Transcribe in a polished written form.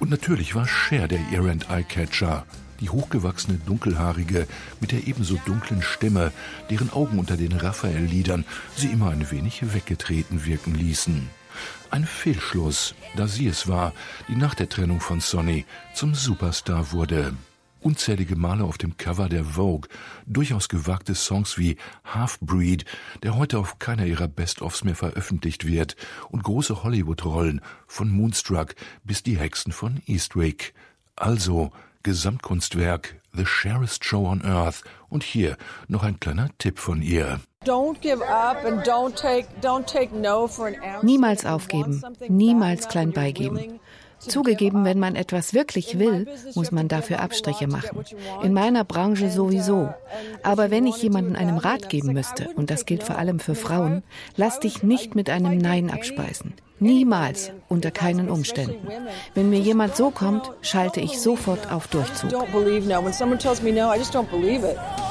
Und natürlich war Cher der Ear-and-Eye-Catcher. Die hochgewachsene Dunkelhaarige mit der ebenso dunklen Stimme, deren Augen unter den Raphael-Liedern sie immer ein wenig weggetreten wirken ließen. Ein Fehlschluss, da sie es war, die nach der Trennung von Sonny zum Superstar wurde. Unzählige Male auf dem Cover der Vogue, durchaus gewagte Songs wie Half-Breed, der heute auf keiner ihrer Best-ofs mehr veröffentlicht wird, und große Hollywood-Rollen von Moonstruck bis die Hexen von Eastwick. Also Gesamtkunstwerk, The Cherest Show on Earth. Und hier noch ein kleiner Tipp von ihr. Niemals aufgeben, niemals klein beigeben. Zugegeben, wenn man etwas wirklich will, muss man dafür Abstriche machen. In meiner Branche sowieso. Aber wenn ich jemandem einen Rat geben müsste, und das gilt vor allem für Frauen, lass dich nicht mit einem Nein abspeisen. Niemals, unter keinen Umständen. Wenn mir jemand so kommt, schalte ich sofort auf Durchzug.